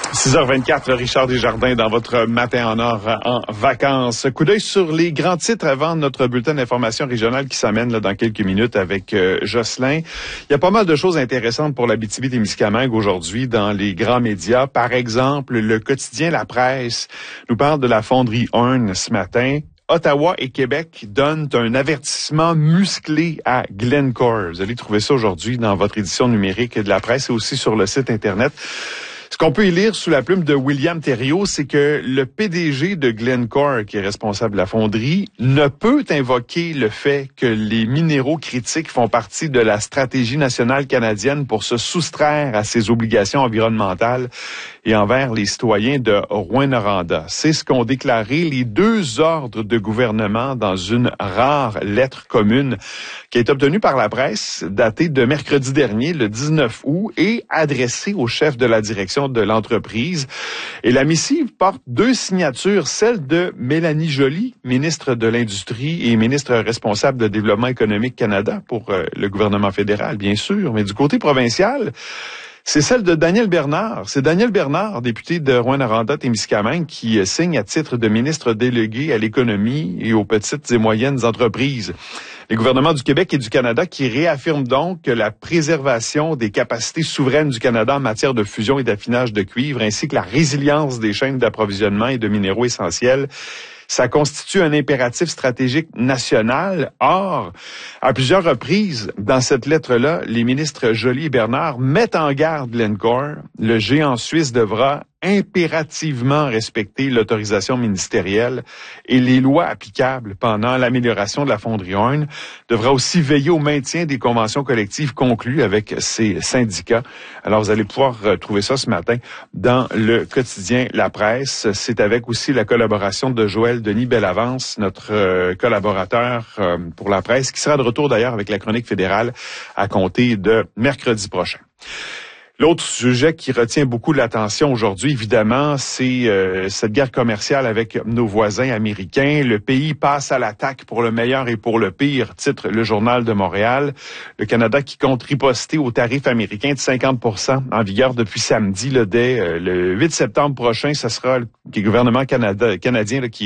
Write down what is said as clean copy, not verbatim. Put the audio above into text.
6h24, Richard Desjardins dans votre matin en or en vacances. Coup d'œil sur les grands titres avant notre bulletin d'information régionale qui s'amène là, dans quelques minutes avec Jocelyn. Il y a pas mal de choses intéressantes pour l'Abitibi-Témiscamingue aujourd'hui dans les grands médias. Par exemple, le quotidien La Presse nous parle de la fonderie Hearne ce matin. Ottawa et Québec donnent un avertissement musclé à Glencore. Vous allez trouver ça aujourd'hui dans votre édition numérique de La Presse et aussi sur le site Internet. Ce qu'on peut y lire sous la plume de William Thériault, c'est que le PDG de Glencore, qui est responsable de la fonderie, ne peut invoquer le fait que les minéraux critiques font partie de la stratégie nationale canadienne pour se soustraire à ses obligations environnementales et envers les citoyens de Rouyn-Noranda. C'est ce qu'ont déclaré les deux ordres de gouvernement dans une rare lettre commune qui est obtenue par la presse, datée de mercredi dernier, le 19 août, et adressée au chef de la direction de l'entreprise. Et la missive porte deux signatures, celle de Mélanie Joly, ministre de l'Industrie et ministre responsable de Développement économique Canada pour le gouvernement fédéral, bien sûr, mais du côté provincial, c'est celle de Daniel Bernard. C'est Daniel Bernard, député de Rouyn-Noranda-Témiscamingue, qui signe à titre de ministre délégué à l'économie et aux petites et moyennes entreprises. Les gouvernements du Québec et du Canada qui réaffirment donc que la préservation des capacités souveraines du Canada en matière de fusion et d'affinage de cuivre, ainsi que la résilience des chaînes d'approvisionnement et de minéraux essentiels, ça constitue un impératif stratégique national. Or, à plusieurs reprises, dans cette lettre-là, les ministres Joly et Bernard mettent en garde Glencore. Le géant suisse devra impérativement respecter l'autorisation ministérielle et les lois applicables pendant l'amélioration de la fonderie Hearne, devra aussi veiller au maintien des conventions collectives conclues avec ces syndicats. Alors, vous allez pouvoir trouver ça ce matin dans le quotidien La Presse. C'est avec aussi la collaboration de Joël Denis Bellavance, notre collaborateur pour La Presse, qui sera de retour d'ailleurs avec la chronique fédérale à compter de mercredi prochain. L'autre sujet qui retient beaucoup l'attention aujourd'hui, évidemment, c'est cette guerre commerciale avec nos voisins américains. Le pays passe à l'attaque pour le meilleur et pour le pire, titre le Journal de Montréal. Le Canada qui compte riposter aux tarifs américains de 50% en vigueur depuis samedi. Dès le 8 septembre prochain, ce sera le gouvernement canadien qui